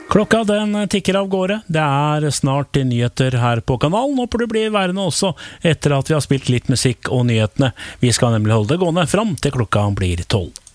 Klokka den tikker av gårde. Det snart nyheter her på kanalen, og det blir værende også etter at vi har spilt litt musikk og nyhetene. Vi skal nemlig holde det gående fram til klokka blir 12.